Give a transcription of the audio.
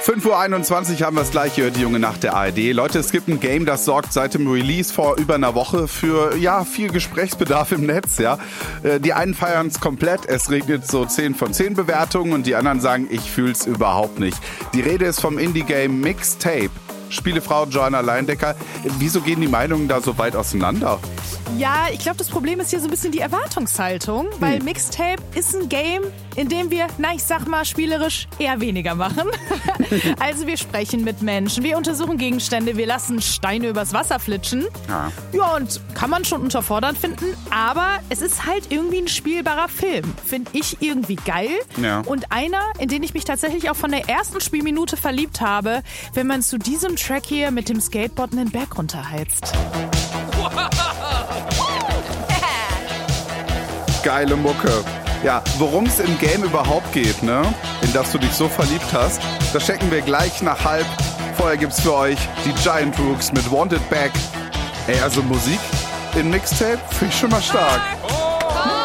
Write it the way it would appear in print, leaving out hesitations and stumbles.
5:21 Uhr haben wir es gleich, hört die junge Nacht der ARD. Leute, es gibt ein Game, das sorgt seit dem Release vor über einer Woche für viel Gesprächsbedarf im Netz. Ja. Die einen feiern es komplett, es regnet so 10 von 10 Bewertungen und die anderen sagen, ich fühl's überhaupt nicht. Die Rede ist vom Indie-Game Mixtape. Spielefrau Joanna Leindecker, wieso gehen die Meinungen da so weit auseinander? Ja, ich glaube, das Problem ist hier so ein bisschen die Erwartungshaltung, weil Mixtape ist ein Game, in dem wir, ich sag mal, spielerisch eher weniger machen. Also wir sprechen mit Menschen, wir untersuchen Gegenstände, wir lassen Steine übers Wasser flitschen. Ja, und kann man schon unterfordernd finden, aber es ist halt irgendwie ein spielbarer Film. Finde ich irgendwie geil. Ja. Und einer, in den ich mich tatsächlich auch von der ersten Spielminute verliebt habe, wenn man zu diesem Track hier mit dem Skateboard einen Berg runterheizt. Geile Mucke. Ja, worum es im Game überhaupt geht, ne? In das du dich so verliebt hast, das checken wir gleich nach 12:30. Vorher gibt's für euch die Giant Rooks mit Wanted Back. Also Musik in Mixtape finde ich schon mal stark.